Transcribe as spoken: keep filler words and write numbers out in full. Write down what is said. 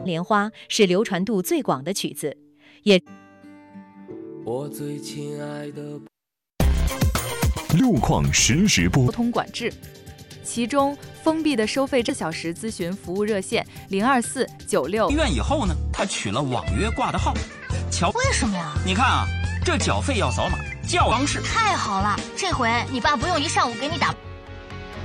莲花是流传度最广的曲子，也我最亲爱的路况实时播交通管制，其中封闭的收费这小时咨询服务热线零二四九六。 医院以后呢，他取了网约挂的号。瞧， 为什么呀？ 你看啊，这缴费要扫码，叫方式太好了，这回你爸不用一上午给你打。